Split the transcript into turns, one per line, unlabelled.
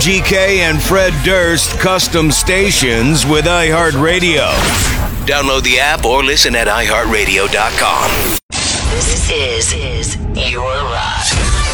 GK and Fred Durst custom stations with iHeartRadio. Download the app or listen at iHeartRadio.com.